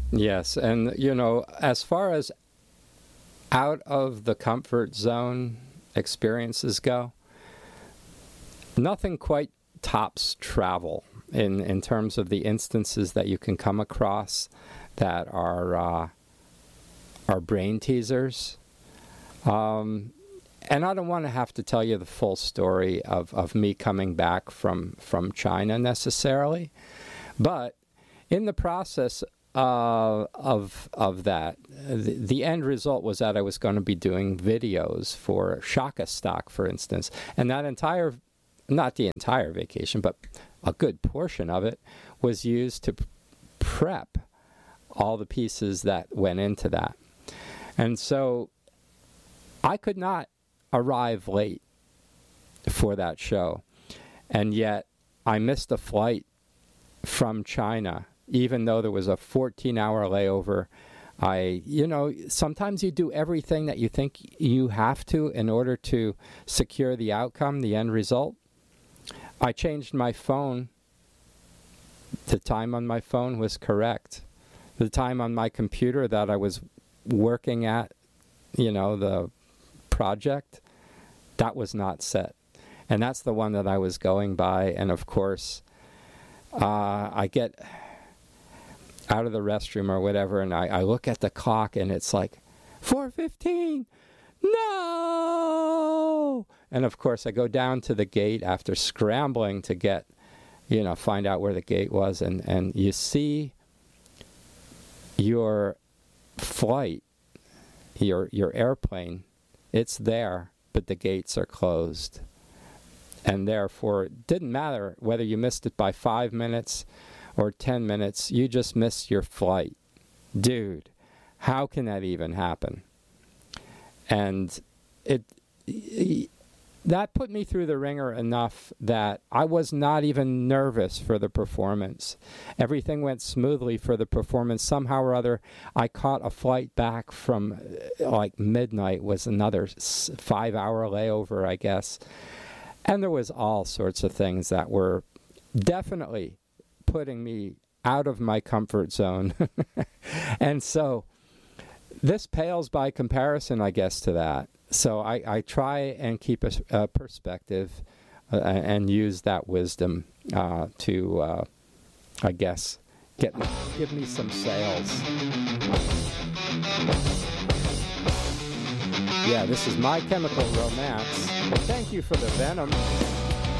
Yes, and as far as out of the comfort zone experiences go, nothing quite tops travel in terms of the instances that you can come across that are brain teasers. And I don't want to have to tell you the full story of me coming back from China necessarily, but in the process of that, the end result was that I was going to be doing videos for Shaka Stock, for instance, and that not the entire vacation, but a good portion of it was used to prep all the pieces that went into that. And so I could not arrive late for that show, and yet I missed a flight from China, even though there was a 14-hour layover. Sometimes you do everything that you think you have to in order to secure the outcome, the end result. I changed my phone. The time on my phone was correct. The time on my computer that I was working at, the project, that was not set. And that's the one that I was going by. And of course, I get out of the restroom or whatever, and I look at the clock, and it's like, 4:15, no! And of course, I go down to the gate after scrambling to get, find out where the gate was, and you see your flight, your airplane, it's there, but the gates are closed. And therefore, it didn't matter whether you missed it by 5 minutes or 10 minutes, you just missed your flight. Dude, how can that even happen? And that put me through the ringer enough that I was not even nervous for the performance. Everything went smoothly for the performance. Somehow or other, I caught a flight back from like midnight, was another 5-hour layover, I guess. And there was all sorts of things that were definitely putting me out of my comfort zone. And so this pales by comparison, I guess, to that. So I try and keep a perspective and use that wisdom to, I guess, give me some sales. Yeah, this is My Chemical Romance. Thank you for the venom.